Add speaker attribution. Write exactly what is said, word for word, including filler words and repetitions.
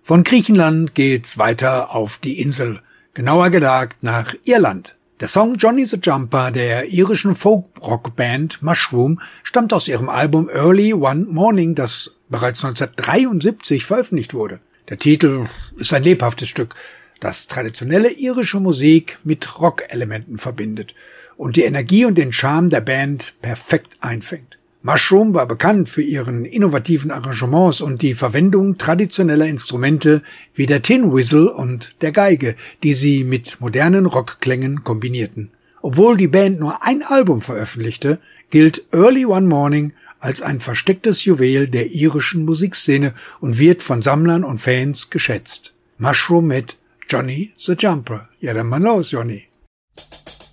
Speaker 1: Von Griechenland geht's weiter auf die Insel, genauer gesagt nach Irland. Der Song Johnny the Jumper der irischen Folk-Rock-Band Mushroom stammt aus ihrem Album Early One Morning, das bereits neunzehnhundertdreiundsiebzig veröffentlicht wurde. Der Titel ist ein lebhaftes Stück, das traditionelle irische Musik mit Rock-Elementen verbindet und die Energie und den Charme der Band perfekt einfängt. Mushroom war bekannt für ihren innovativen Arrangements und die Verwendung traditioneller Instrumente wie der Tin Whistle und der Geige, die sie mit modernen Rockklängen kombinierten. Obwohl die Band nur ein Album veröffentlichte, gilt Early One Morning als ein verstecktes Juwel der irischen Musikszene und wird von Sammlern und Fans geschätzt. Mushroom mit Johnny the Jumper. Ja, dann mal los, Johnny.